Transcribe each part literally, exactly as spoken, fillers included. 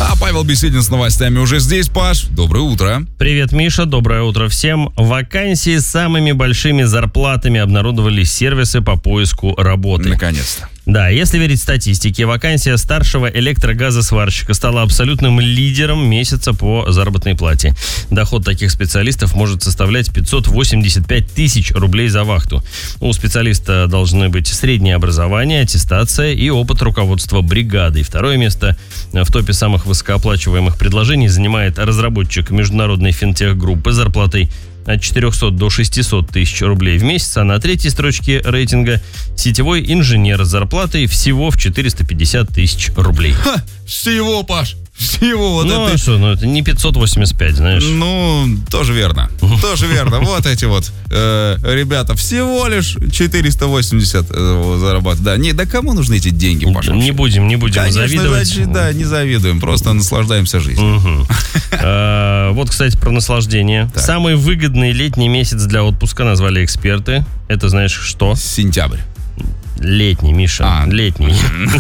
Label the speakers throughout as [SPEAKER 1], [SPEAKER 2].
[SPEAKER 1] А Павел Беседин с новостями уже здесь. Паш, доброе утро.
[SPEAKER 2] Привет, Миша, доброе утро всем. Вакансии с самыми большими зарплатами обнародовали сервисы по поиску работы.
[SPEAKER 1] Наконец-то.
[SPEAKER 2] Да, если верить статистике, вакансия старшего электрогазосварщика стала абсолютным лидером месяца по заработной плате. Доход таких специалистов может составлять пятьсот восемьдесят пять тысяч рублей за вахту. У специалиста должны быть среднее образование, аттестация и опыт руководства бригадой. Второе место в топе самых высокооплачиваемых предложений занимает разработчик международной финтех-группы с зарплатой от четырехсот до шестисот тысяч рублей в месяц, а на третьей строчке рейтинга сетевой инженер с зарплатой всего в четыреста пятьдесят тысяч рублей.
[SPEAKER 1] Ха, всего, Паш, всего вот
[SPEAKER 2] ну,
[SPEAKER 1] это.
[SPEAKER 2] А что, ну это не пятьсот восемьдесят пять, знаешь.
[SPEAKER 1] Ну, тоже верно, тоже верно. Вот эти вот э, ребята всего лишь четыреста восемьдесят э, зарабатывают. Да, не, да кому нужны эти деньги, Паша?
[SPEAKER 2] Не будем, не будем
[SPEAKER 1] Конечно,
[SPEAKER 2] завидовать.
[SPEAKER 1] Значит, да, не завидуем, просто наслаждаемся жизнью.
[SPEAKER 2] Угу. А, вот, кстати, про наслаждение.
[SPEAKER 1] Так.
[SPEAKER 2] Самый выгодный летний месяц для отпуска назвали эксперты. Это знаешь что?
[SPEAKER 1] Сентябрь.
[SPEAKER 2] Летний, Миша,
[SPEAKER 1] А.
[SPEAKER 2] летний.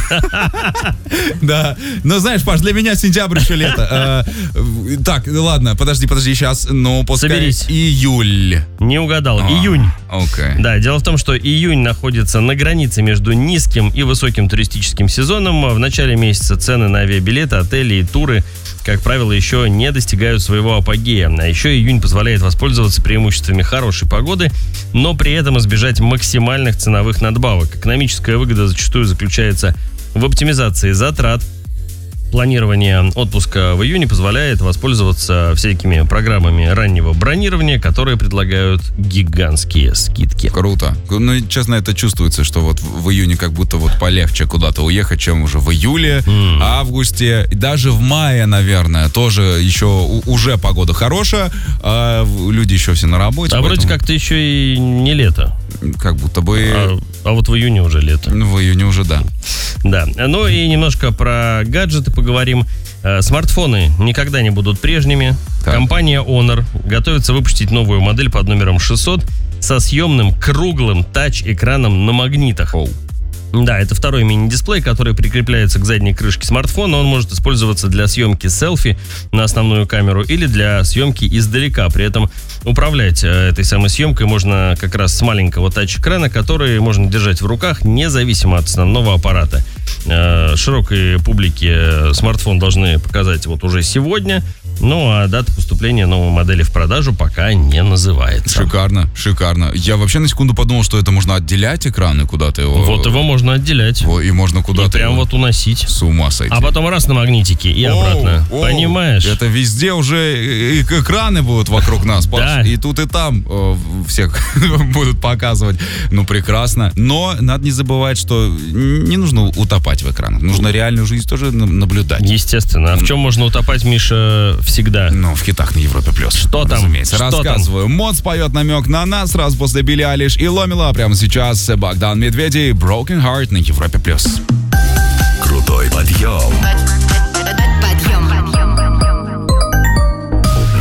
[SPEAKER 1] Да, но знаешь, Паш, для меня сентябрь еще лето. Э, Так, ладно, подожди, подожди, сейчас, ну, пускай
[SPEAKER 2] Соберись.
[SPEAKER 1] июль.
[SPEAKER 2] Не угадал.
[SPEAKER 1] А,
[SPEAKER 2] Июнь.
[SPEAKER 1] Окей.
[SPEAKER 2] Да, дело в том, что июнь находится на границе между низким и высоким туристическим сезоном. В начале месяца цены на авиабилеты, отели и туры, как правило, еще не достигают своего апогея. А еще июнь позволяет воспользоваться преимуществами хорошей погоды, но при этом избежать максимальных ценовых надбавок. Экономическая выгода зачастую заключается в оптимизации затрат. Планирование отпуска в июне позволяет воспользоваться всякими программами раннего бронирования, которые предлагают гигантские скидки.
[SPEAKER 1] Круто. Ну, честно, это чувствуется, что вот в июне как будто вот полегче куда-то уехать, чем уже в июле,
[SPEAKER 2] Mm.
[SPEAKER 1] августе, и даже в мае, наверное, тоже еще у- уже погода хорошая, а в- люди еще все на работе.
[SPEAKER 2] А вроде
[SPEAKER 1] поэтому
[SPEAKER 2] как-то еще и не лето,
[SPEAKER 1] как будто бы
[SPEAKER 2] а, а вот в июне уже лето.
[SPEAKER 1] ну, в июне уже, да.
[SPEAKER 2] Да, ну и немножко про гаджеты поговорим. Э, Смартфоны никогда не будут прежними.
[SPEAKER 1] Так.
[SPEAKER 2] Компания Honor готовится выпустить новую модель под номером шестьсот со съемным круглым тач-экраном на магнитах.
[SPEAKER 1] Оу.
[SPEAKER 2] Да, это второй мини-дисплей, который прикрепляется к задней крышке смартфона. Он может использоваться для съемки селфи на основную камеру или для съемки издалека. При этом управлять э, этой самой съемкой можно как раз с маленького тач-экрана, который можно держать в руках независимо от основного аппарата. Э, широкой публике смартфон должны показать вот уже сегодня. Ну, а дата поступления новой модели в продажу пока не называется.
[SPEAKER 1] Шикарно, шикарно. Я вообще на секунду подумал, что это можно отделять экран и куда-то его...
[SPEAKER 2] Вот его можно отделять.
[SPEAKER 1] Во, и можно
[SPEAKER 2] И
[SPEAKER 1] куда-то
[SPEAKER 2] прям
[SPEAKER 1] его
[SPEAKER 2] вот уносить.
[SPEAKER 1] с ума сойти.
[SPEAKER 2] А потом раз на магнитике и обратно.
[SPEAKER 1] Оу, оу.
[SPEAKER 2] Понимаешь?
[SPEAKER 1] Это везде уже и- и экраны будут вокруг нас, Паш.
[SPEAKER 2] Да.
[SPEAKER 1] И тут, и там э, всех будут показывать. Ну, прекрасно. Но надо не забывать, что не нужно утопать в экранах. Нужно реальную жизнь тоже на- наблюдать.
[SPEAKER 2] Естественно. А в чем можно утопать, Миша, всегда?
[SPEAKER 1] Ну, в хитах на Европе плюс.
[SPEAKER 2] Что там?
[SPEAKER 1] Разумеется.
[SPEAKER 2] Что
[SPEAKER 1] Рассказываю. Мод споет намек на нас сразу после Билли Айлиш и Ломила. Прямо сейчас Богдан Медведев, Broken Heart на Европе плюс.
[SPEAKER 3] Крутой подъем.